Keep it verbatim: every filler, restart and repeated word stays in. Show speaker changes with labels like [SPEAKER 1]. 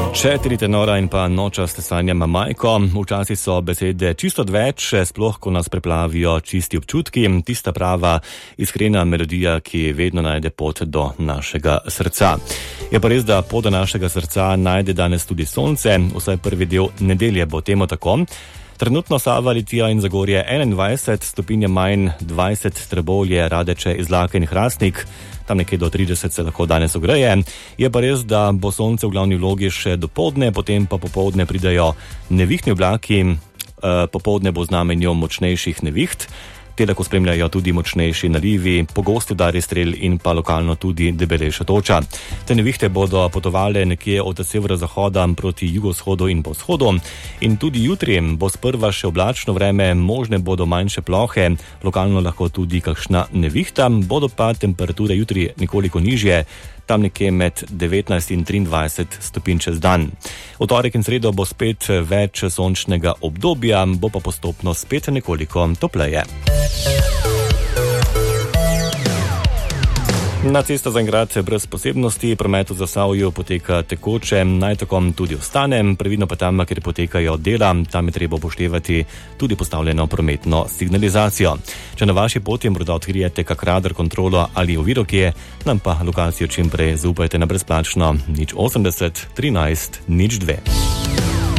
[SPEAKER 1] Četiri tenora in pa nočaste sanjama majko. Včasih so besede čisto odveč, sploh ko nas preplavijo čisti občutki, tista prava iskrena melodija, ki vedno najde pot do našega srca. Je pa res, da pot do našega srca najde danes tudi sonce, vsaj prvi del nedelje bo temu tako. Trenutno Sava, Litija in Zagorje enaindvajset, stopinje manj dvajset, Trbovlje, Radeče, Izlake in Hrastnik, tam nekje do trideset se lahko danes ogreje. Je pa res, da bo sonce v glavni vlogi še dopoldne, potem pa popoldne pridejo nevihtni oblaki, popoldne bo znamenjo močnejših neviht. Te lahko spremljajo tudi močnejši nalivi, pogosti udari strel in pa lokalno tudi debelejša toča. Te nevihte bodo potovale nekje od severozahoda proti jugovzhodu in pa vzhodu. In tudi jutri bo sprva še oblačno vreme, možne bodo manjše plohe, lokalno lahko tudi kakšna nevihta, bodo pa temperature jutri nekoliko nižje, tam nekje med devetnajst in triindvajset stopinj čez dan. V torek in sredo bo spet več sončnega obdobja, bo pa postopno spet nekoliko topleje. Na cesta zaenkrat brez posebnosti, promet v Zasavju poteka tekoče, naj tako tudi ostane, previdno pa tam, kjer potekajo dela, tam je treba upoštevati tudi postavljeno prometno signalizacijo. Če na vaši poti morda odkrijete kak radar kontrolo ali oviro kje, nam pa lokacijo čim prej zaupajte na brezplačno nič osemdeset trinajst nič dve.